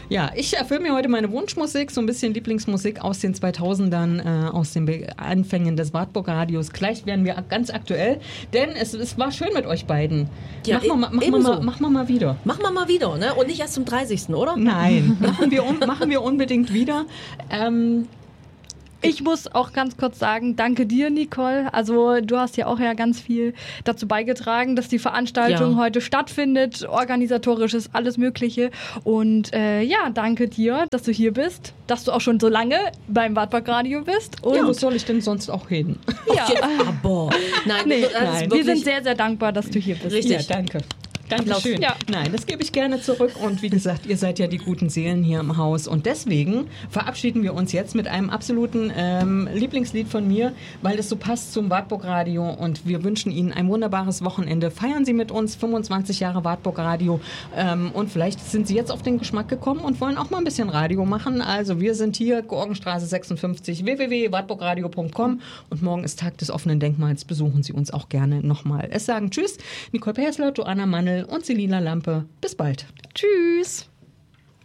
Ja, ich erfülle mir heute meine Wunschmusik, so ein bisschen Lieblingsmusik aus den 2000ern, aus den Anfängen des Wartburg-Radios. Gleich werden wir ganz aktuell, denn es war schön mit euch beiden. Ja, machen wir mal wieder. Machen wir mal wieder, ne? Und nicht erst zum 30., oder? Nein, machen wir unbedingt wieder. Ich muss auch ganz kurz sagen, danke dir, Nicole. Also du hast ja auch ganz viel dazu beigetragen, dass die Veranstaltung heute stattfindet. Organisatorisch ist alles Mögliche. Und danke dir, dass du hier bist, dass du auch schon so lange beim Wartburg-Radio bist. Und wo soll ich denn sonst auch hin? Ja. Nein, wir sind sehr, sehr dankbar, dass du hier bist. Richtig. Ja, danke. Dankeschön. Ja. Nein, das gebe ich gerne zurück. Und wie gesagt, ihr seid ja die guten Seelen hier im Haus. Und deswegen verabschieden wir uns jetzt mit einem absoluten Lieblingslied von mir, weil es so passt zum Wartburg-Radio. Und wir wünschen Ihnen ein wunderbares Wochenende. Feiern Sie mit uns 25 Jahre Wartburg-Radio. Und vielleicht sind Sie jetzt auf den Geschmack gekommen und wollen auch mal ein bisschen Radio machen. Also wir sind hier, Georgenstraße 56, www.wartburgradio.com. Und morgen ist Tag des offenen Denkmals. Besuchen Sie uns auch gerne nochmal. Es sagen Tschüss, Nicole Persler, Joanna Mannel und Selina Lampe. Bis bald. Tschüss.